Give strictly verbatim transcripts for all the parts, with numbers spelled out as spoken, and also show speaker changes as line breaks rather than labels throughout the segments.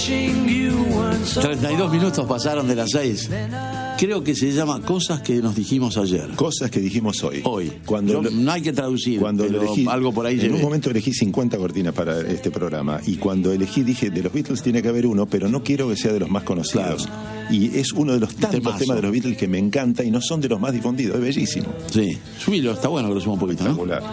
treinta y dos minutos pasaron de las seis. Creo que se llama Cosas que nos dijimos ayer.
Cosas que dijimos hoy.
Hoy.
Cuando
Yo,
lo,
no hay que traducir,
cuando
pero
elegí,
algo por ahí
en
llevé.
un momento elegí cincuenta cortinas para este programa. Y cuando elegí dije, de los Beatles tiene que haber uno, pero no quiero que sea de los más conocidos. Claro. Y es uno de los tantos
Temazo.
temas de los Beatles que me encanta y no son de los más difundidos. Es bellísimo.
Sí. Subilo, está bueno que lo suba un poquito, ¿no?
Espectacular.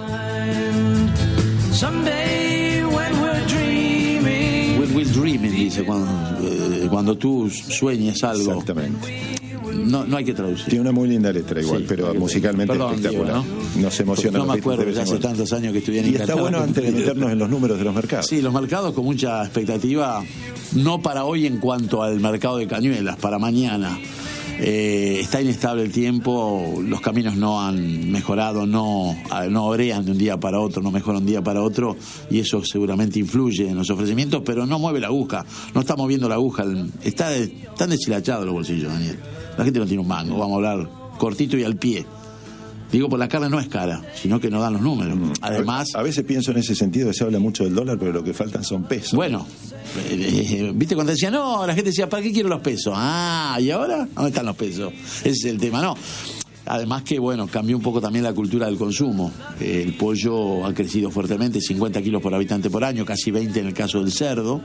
Someday when we're dreaming.
When we're dreaming, dice, cuando, eh, cuando tú sueñes algo.
Exactamente.
No, no hay que traducir.
Tiene una muy linda letra igual,
Sí,
pero musicalmente
Perdón,
espectacular.
Diego, ¿no?
Nos emociona.
No me
los
acuerdo,
Beatles de
ya
vez
hace
en cuando.
tantos años que estudié en
Y está
Inglaterra.
bueno antes de meternos en los números de los mercados.
Sí, los mercados con mucha expectativa, no para hoy en cuanto al mercado de cañuelas, para mañana. Eh, está inestable el tiempo, los caminos no han mejorado, no, no orean de un día para otro, no mejoran de un día para otro, y eso seguramente influye en los ofrecimientos, pero no mueve la aguja, no está moviendo la aguja, está, están deshilachados los bolsillos, Daniel. La gente no tiene un mango, vamos a hablar cortito y al pie. Digo, por la carne no es cara, sino que no dan los números. Además,
a veces pienso en ese sentido que se habla mucho del dólar, pero lo que faltan son pesos.
Bueno, eh, eh, viste cuando decía, no, la gente decía, ¿para qué quiero los pesos? Ah, ¿y ahora? ¿Dónde están los pesos? Ese es el tema, no. Además que, bueno, cambió un poco también la cultura del consumo. Eh, el pollo ha crecido fuertemente, cincuenta kilos por habitante por año, casi veinte en el caso del cerdo.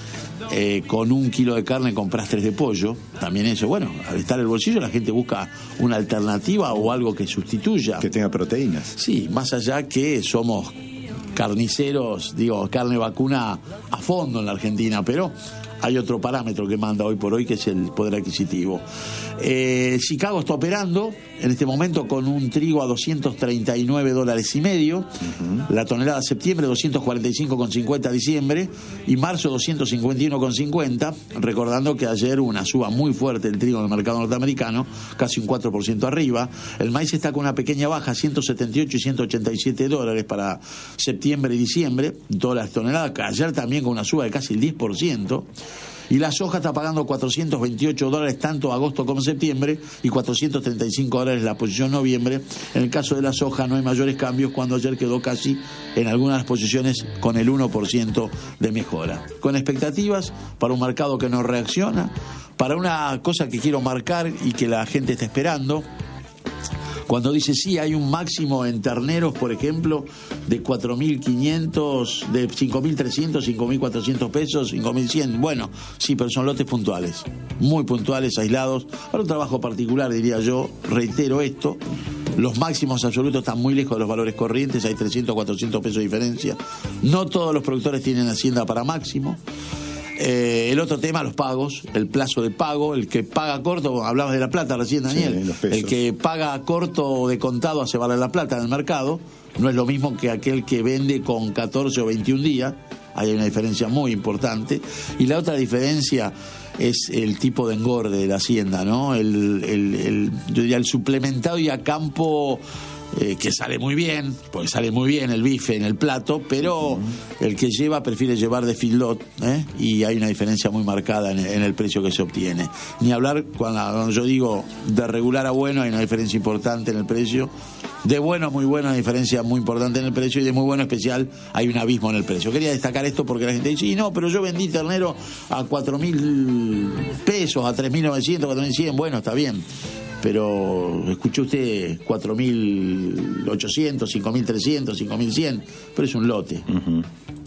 Eh, con un kilo de carne compras tres de pollo, también eso, bueno, al estar en el bolsillo la gente busca una alternativa o algo que sustituya.
Que tenga proteínas.
Sí, más allá que somos carniceros, digo, carne vacuna a fondo en la Argentina, pero hay otro parámetro que manda hoy por hoy, que es el poder adquisitivo. Eh, Chicago está operando en este momento con un trigo a doscientos treinta y nueve dólares y medio, uh-huh. La tonelada de septiembre doscientos cuarenta y cinco con cincuenta diciembre y marzo doscientos cincuenta y uno con cincuenta, recordando que ayer una suba muy fuerte del trigo en el mercado norteamericano, casi un cuatro por ciento arriba. El maíz está con una pequeña baja, ciento setenta y ocho y ciento ochenta y siete dólares para septiembre y diciembre, dólares tonelada, que ayer también con una suba de casi el diez por ciento. Y la soja está pagando cuatrocientos veintiocho dólares tanto agosto como septiembre y cuatrocientos treinta y cinco dólares la posición noviembre. En el caso de la soja no hay mayores cambios, cuando ayer quedó casi en algunas posiciones con el uno por ciento de mejora. Con expectativas para un mercado que no reacciona, para una cosa que quiero marcar y que la gente está esperando. Cuando dice sí, hay un máximo en terneros, por ejemplo, de cuatro mil quinientos, de cinco mil trescientos, cinco mil cuatrocientos pesos, cinco mil cien. Bueno, sí, pero son lotes puntuales, muy puntuales, aislados, para un trabajo particular, diría yo. Reitero esto, los máximos absolutos están muy lejos de los valores corrientes, hay trescientos, cuatrocientos pesos de diferencia. No todos los productores tienen hacienda para máximo. Eh, el otro tema, los pagos, el plazo de pago, el que paga corto, hablabas de la plata recién, Daniel,
sí,
el que paga corto o de contado hace valer la plata en el mercado, no es lo mismo que aquel que vende con catorce o veintiún días, hay una diferencia muy importante. Y la otra diferencia es el tipo de engorde de la hacienda, ¿no? El, el, el, yo diría el suplementado y a campo. Eh, que sale muy bien, porque sale muy bien el bife en el plato, pero uh-huh. el que lleva prefiere llevar de feedlot, ¿eh? Y hay una diferencia muy marcada en, en el precio que se obtiene. Ni hablar, cuando, cuando yo digo de regular a bueno, hay una diferencia importante en el precio. De bueno a muy bueno, una diferencia muy importante en el precio, y de muy bueno a especial hay un abismo en el precio. Quería destacar esto porque la gente dice, y no, pero yo vendí ternero a cuatro mil pesos, a tres mil novecientos, cuatro mil cien, bueno, está bien. Pero escuchó usted cuatro mil ochocientos, cinco mil trescientos, cinco mil cien, pero es un lote uh-huh.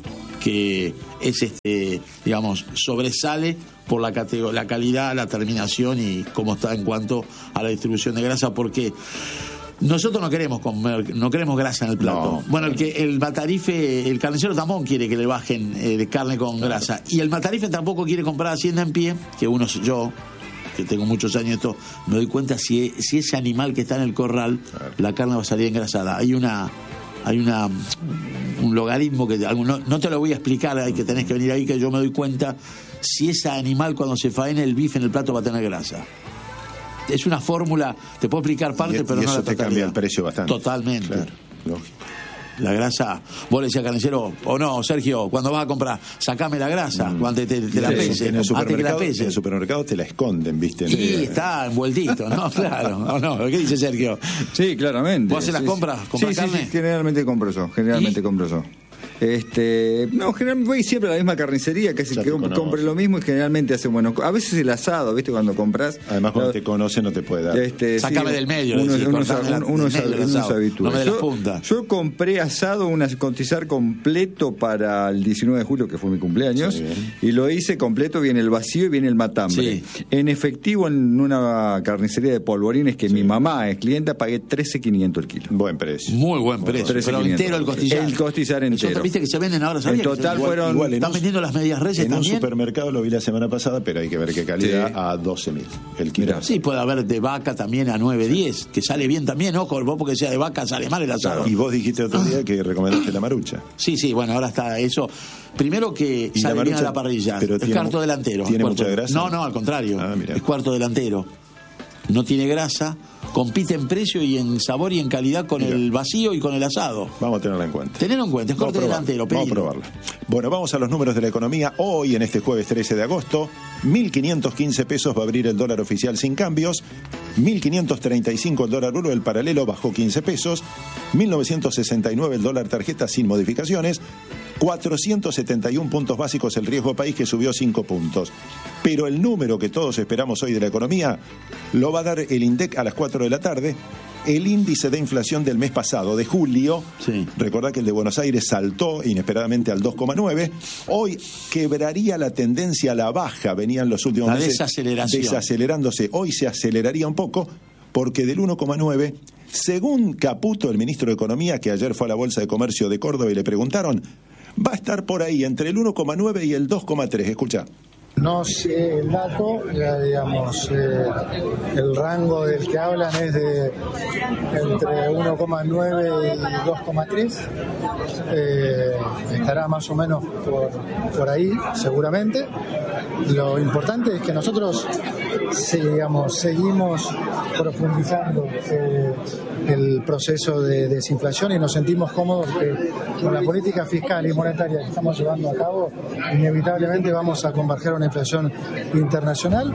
que es este, digamos, sobresale por la categ- la calidad, la terminación y cómo está en cuanto a la distribución de grasa, porque nosotros no queremos comer, no queremos grasa en el plato. No. Bueno, el que el matarife, el carnicero tampoco quiere que le bajen eh, de carne con claro. grasa, y el matarife tampoco quiere comprar hacienda en pie, que uno yo que tengo muchos años esto, me doy cuenta si, si ese animal que está en el corral, claro. la carne va a salir engrasada. Hay una hay una un logaritmo que no, no te lo voy a explicar, hay que tenés que venir ahí, que yo me doy cuenta si ese animal cuando se faena el bife en el plato va a tener grasa. Es una fórmula, te puedo explicar parte,
y,
pero
y
no
eso
la
te
totalidad.
Cambia el precio bastante.
Totalmente.
Claro, lógico.
La grasa, vos le decías carnicero, o no, Sergio, cuando vas a comprar, sacame la grasa, mm. cuando te, te, te la pese,
en el
antes que la pese.
En el supermercado te la esconden, ¿viste?
Sí, de... está envueltito, ¿no? Claro, ¿o no? ¿Qué dice Sergio?
Sí, claramente.
¿Vos haces las
sí,
compras? ¿Compras
sí,
carne?
Sí, sí, generalmente compro yo, generalmente ¿Y? compro yo. Este, no, generalmente voy siempre a la misma carnicería, casi
Ya
que
te conoce.
compre lo mismo y generalmente hace bueno. A veces el asado, ¿viste? Cuando compras.
Además, cuando
lo-
te conoce no te puede dar.
Este,
Sacame
sí,
del medio,
uno,
decís,
uno,
cortame
uno,
la-
uno,
del medio del
uno
asado,
se habitúa.
no me de la
Yo-
punta.
Yo compré asado, un cotizar completo para el diecinueve de julio, que fue mi cumpleaños,
Sí.
y lo hice completo, viene el vacío y viene el matambre.
Sí.
En efectivo, en una carnicería de polvorines que mi mamá es clienta, pagué trece quinientos el kilo.
Buen precio.
Muy buen precio,
trece
pero
quinientos.
entero el costillar.
El costillar entero.
Eso, ¿viste que se venden ahora? ¿Sabías
En
que se-
total
igual-
fueron-
igual en
Están
un-
vendiendo las medias reyes
En un
también.
supermercado lo vi la semana pasada, pero hay que ver qué calidad,
Sí.
a doce mil el kilo.
Mirá.
Sí, puede haber de vaca también a nueve diez, que sale bien también, ojo, vos porque sea de vaca sale mal el asado.
Y vos dijiste otro día que recomendaste la marucha.
Sí, sí, bueno, ahora está eso. Primero que
¿Y la
sale bien
marucha?
a la parrilla.
Pero
Es
tiene
cuarto
mu-
delantero.
¿tiene
cuarto-
mucha grasa?
No, no, al contrario.
Ah, mirá.
Es cuarto delantero. No tiene grasa, compite en precio y en sabor y en calidad con
Mirá.
el vacío y con el asado.
Vamos a tenerla en cuenta.
Tenelo en cuenta, es
Vamos
corte
a probar-
delantero.
Vamos a
pedilo.
probarla. Bueno, vamos a los números de la economía. Hoy, en este jueves trece de agosto, mil quinientos quince pesos va a abrir el dólar oficial sin cambios, mil quinientos treinta y cinco el dólar euro, el paralelo bajó quince pesos, mil novecientos sesenta y nueve el dólar tarjeta sin modificaciones, cuatrocientos setenta y uno puntos básicos el riesgo país, que subió cinco puntos. Pero el número que todos esperamos hoy de la economía lo va a dar el INDEC a las cuatro de la tarde. El índice de inflación del mes pasado, de julio,
Sí.
recordá que el de Buenos Aires saltó inesperadamente al dos coma nueve, hoy quebraría la tendencia a la baja, venían los últimos
La
meses
desaceleración.
desacelerándose, hoy se aceleraría un poco, porque del uno coma nueve, según Caputo, el ministro de Economía, que ayer fue a la Bolsa de Comercio de Córdoba y le preguntaron, va a estar por ahí, entre el uno coma nueve y el dos coma tres, escucha.
No sé el dato, ya digamos, eh, el rango del que hablan es de entre uno coma nueve y dos coma tres. Eh, estará más o menos por, por ahí, seguramente. Lo importante es que nosotros, sí, digamos, seguimos profundizando eh, el proceso de desinflación y nos sentimos cómodos que con la política fiscal y monetaria que estamos llevando a cabo, inevitablemente vamos a converger a una inflación internacional.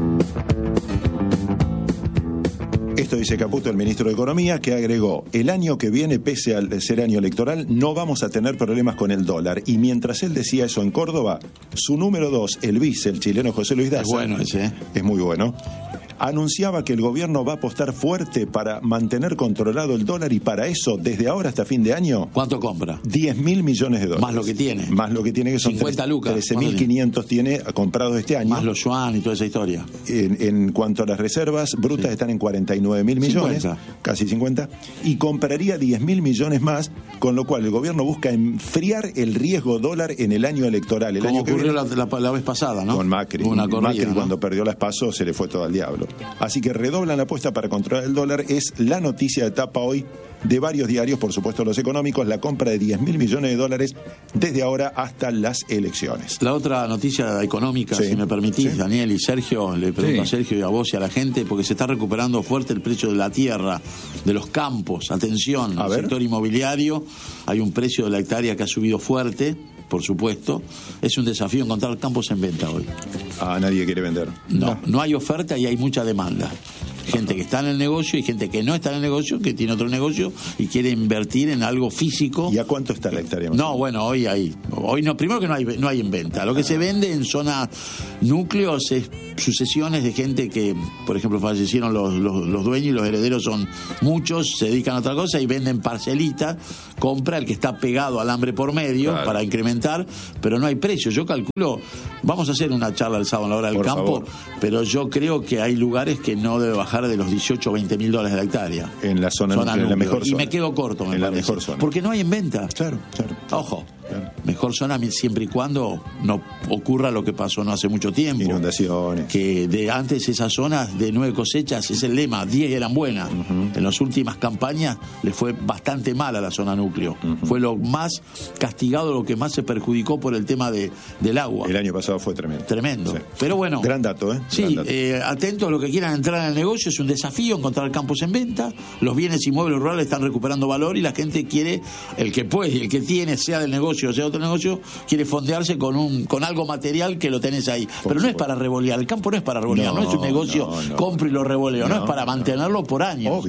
Esto dice Caputo, el ministro de Economía, que agregó, el año que viene, pese al ser año electoral, no vamos a tener problemas con el dólar. Y mientras él decía eso en Córdoba, su número dos, el vice, el chileno José Luis Daza,
Es bueno ese, ¿eh?
es muy bueno, anunciaba que el gobierno va a apostar fuerte para mantener controlado el dólar y para eso, desde ahora hasta fin de año,
¿Cuánto compra?
diez mil millones de dólares.
Más lo que tiene.
Más lo que tiene, que son
cincuenta lucas.
trece mil quinientos tiene comprados este año.
Más los yuan y toda esa historia.
En, en cuanto a las reservas brutas, están en cuarenta y nueve mil millones,
cincuenta.
casi cincuenta, y compraría diez mil millones más, con lo cual el gobierno busca enfriar el riesgo dólar en el año electoral. El
Como
año que
ocurrió
viene,
la, la- la vez pasada, ¿no?
con Macri.
Hubo una corrida,
Macri
¿no?
cuando perdió las PASO se le fue todo al diablo. Así que redoblan la apuesta para controlar el dólar. Es la noticia de tapa hoy de varios diarios, por supuesto los económicos, la compra de diez mil millones de dólares desde ahora hasta las elecciones.
La otra noticia económica,
Sí,
si me permitís,
sí.
Daniel y Sergio, le pregunto
Sí.
a Sergio y a vos y a la gente, porque se está recuperando fuerte el precio de la tierra, de los campos. Atención,
A
el
ver.
sector inmobiliario, hay un precio de la hectárea que ha subido fuerte, por supuesto. Es un desafío encontrar campos en venta hoy.
Ah, nadie quiere vender.
No, no hay oferta y hay mucha demanda. Gente que está en el negocio y gente que no está en el negocio, que tiene otro negocio y quiere invertir en algo físico.
¿Y a cuánto está la hectárea? más o
No,
menos?
bueno, hoy hay. Hoy no, primero que no hay, no hay en venta. Lo que se vende en zonas núcleos es sucesiones de gente que, por ejemplo, fallecieron los, los, los dueños y los herederos son muchos, se dedican a otra cosa y venden parcelitas, compra el que está pegado al hambre por medio
Claro.
para incrementar, pero no hay precio. Yo calculo, vamos a hacer una charla el sábado a la hora del
Por
campo,
favor.
pero yo creo que hay lugares que no debe bajar de los dieciocho o veinte mil dólares de la hectárea.
En la zona,
Zona
en la
núcleo.
mejor
Y
zona.
me quedo corto, me
En la
parece.
mejor zona.
Porque no hay en venta.
Claro, claro.
Ojo,
Claro.
mejor zona siempre y cuando no ocurra lo que pasó no hace mucho tiempo.
Inundaciones.
Que de antes esas zonas de nueve cosechas, es el lema, diez eran buenas. En las últimas campañas le fue bastante mal a la zona núcleo. Fue lo más castigado, lo que más se perjudicó por el tema de, del agua.
El año pasado fue tremendo.
Tremendo.
Sí.
Pero bueno.
Gran dato, ¿eh?
Sí,
Gran dato.
eh, atentos a los que quieran entrar en el negocio, es un desafío encontrar campos en venta, los bienes inmuebles rurales están recuperando valor y la gente quiere, el que puede y el que tiene, sea del negocio o sea otro negocio, quiere fondearse con un con algo material que lo tenés ahí.
Por
Pero no es
supuesto.
para revolear, el campo no es para revolear, no,
No,
es un negocio,
no, no.
compro y lo revoleo, no,
No,
es para
no.
mantenerlo por años.
Obvio.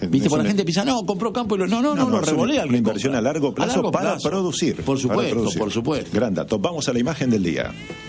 Viste,
Es
por la
una-
gente piensa, no, compró campo y lo. No, no, no,
No,
lo
no, es
revolea.
una,
al
una
que
inversión
compra.
a largo plazo
largo
para
plazo.
producir.
Por
para
supuesto,
producir.
por supuesto.
Gran dato. Vamos a la imagen del día.